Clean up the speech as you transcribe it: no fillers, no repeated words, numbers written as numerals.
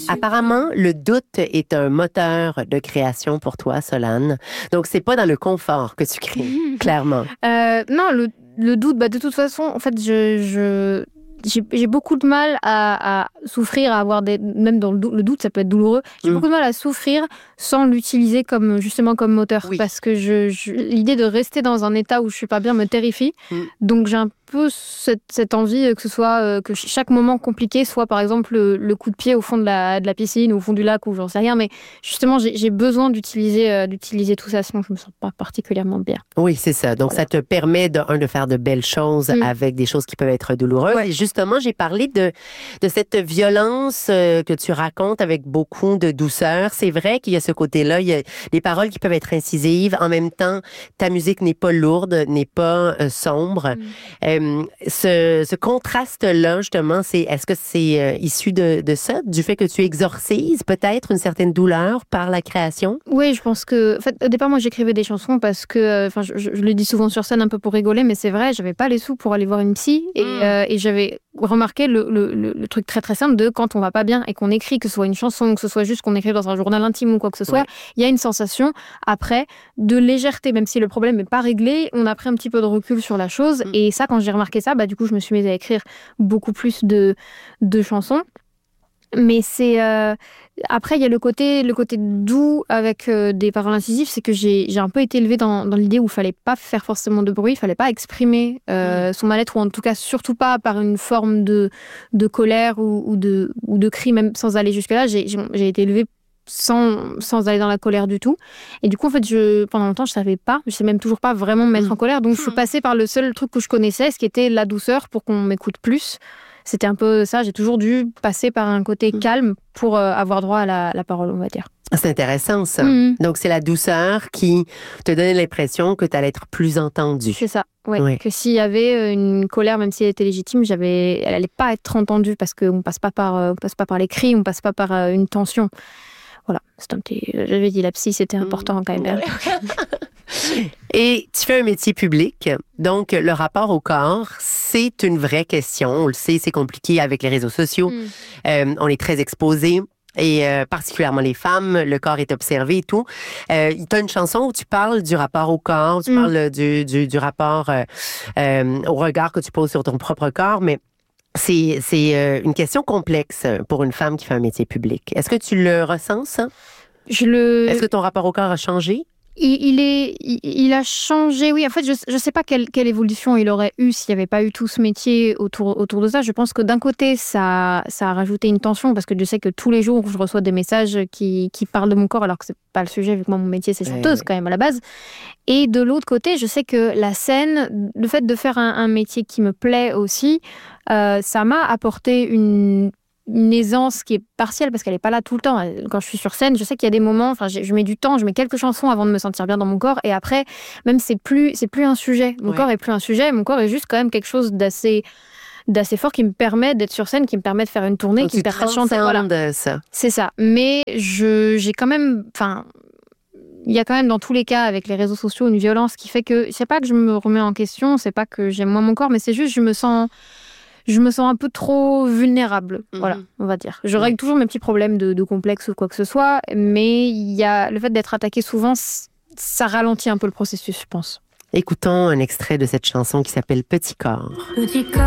Apparemment, le doute est un moteur de création pour toi, Solane. Donc, c'est pas dans le confort que tu crées, clairement. Non, le doute, de toute façon, en fait, j'ai beaucoup de mal à souffrir, à avoir même dans le doute, ça peut être douloureux. J'ai beaucoup de mal à souffrir sans l'utiliser justement comme moteur. Oui. Parce que l'idée de rester dans un état où je suis pas bien me terrifie. Donc j'ai un peu cette envie que ce soit, que chaque moment compliqué soit par exemple le coup de pied au fond de la piscine ou au fond du lac ou j'en sais rien. Mais justement, j'ai besoin d'utiliser tout ça, sinon je me sens pas particulièrement bien. Oui, c'est ça. Donc, ça te permet de faire de belles choses avec des choses qui peuvent être douloureuses. Ouais. Et justement, j'ai parlé de cette violence que tu racontes avec beaucoup de douceur. C'est vrai qu'il y a ce côté-là. Il y a des paroles qui peuvent être incisives. En même temps, ta musique n'est pas lourde, n'est pas sombre. Ce contraste-là, justement, est-ce que c'est issu de ça, du fait que tu exorcises peut-être une certaine douleur par la création? Oui, je pense que, en fait, au départ, moi, j'écrivais des chansons parce que, je le dis souvent sur scène un peu pour rigoler, mais c'est vrai, j'avais pas les sous pour aller voir une psy et j'avais remarqué le truc très très simple de quand on va pas bien et qu'on écrit, que ce soit une chanson, que ce soit juste qu'on écrive dans un journal intime ou quoi que ce soit, il y a une sensation après de légèreté, même si le problème n'est pas réglé, on a pris un petit peu de recul sur la chose et ça, quand j'ai remarqué ça, du coup, je me suis mise à écrire beaucoup plus de chansons. Mais c'est après il y a le côté doux avec des paroles incisives, c'est que j'ai un peu été élevée dans l'idée où il fallait pas faire forcément de bruit, il fallait pas exprimer son mal-être ou en tout cas surtout pas par une forme de colère ou de cri, même sans aller jusque là. J'ai été élevée sans aller dans la colère du tout. Et du coup, en fait, pendant longtemps, je savais pas, je sais même toujours pas vraiment me mettre en colère. Donc, je suis passée par le seul truc que je connaissais, ce qui était la douceur pour qu'on m'écoute plus. C'était un peu ça. J'ai toujours dû passer par un côté calme pour avoir droit à la parole, on va dire. C'est intéressant, ça. Donc, c'est la douceur qui te donnait l'impression que tu allais être plus entendue. C'est ça, ouais. Que s'il y avait une colère, même si elle était légitime, elle allait pas être entendue parce qu'on passe pas par les cris, on passe pas par une tension. Voilà, c'est un petit... J'avais dit la psy, c'était important quand même. Et tu fais un métier public, donc le rapport au corps, c'est une vraie question. On le sait, c'est compliqué avec les réseaux sociaux. On est très exposés. Et particulièrement les femmes, le corps est observé et tout. Tu as une chanson où tu parles du rapport au corps, tu parles du rapport au regard que tu poses sur ton propre corps, mais c'est une question complexe pour une femme qui fait un métier public. Est-ce que tu le ressens, ça? Est-ce que ton rapport au corps a changé? Il a changé, oui. En fait, je sais pas quelle évolution il aurait eu s'il n'y avait pas eu tout ce métier autour de ça. Je pense que d'un côté, ça a rajouté une tension parce que je sais que tous les jours, je reçois des messages qui parlent de mon corps alors que c'est pas le sujet vu que moi, mon métier, c'est chanteuse quand même à la base. Et de l'autre côté, je sais que la scène, le fait de faire un métier qui me plaît aussi, ça m'a apporté une aisance qui est partielle parce qu'elle est pas là tout le temps. Quand je suis sur scène, je sais qu'il y a des moments, je mets du temps, je mets quelques chansons avant de me sentir bien dans mon corps et après, même c'est plus un sujet. Mon corps est plus un sujet, mon corps est juste quand même quelque chose d'assez fort qui me permet d'être sur scène, qui me permet de faire une tournée, qui me permet de chanter. Voilà. Ça. C'est ça. Mais j'ai quand même, il y a quand même dans tous les cas avec les réseaux sociaux une violence qui fait que c'est pas que je me remets en question, c'est pas que j'aime moins mon corps, mais c'est juste je me sens un peu trop vulnérable, voilà, on va dire. Je règle toujours mes petits problèmes de complexe ou quoi que ce soit, mais il y a le fait d'être attaqué souvent, ça ralentit un peu le processus, je pense. Écoutons un extrait de cette chanson qui s'appelle Petit corps. Petit corps.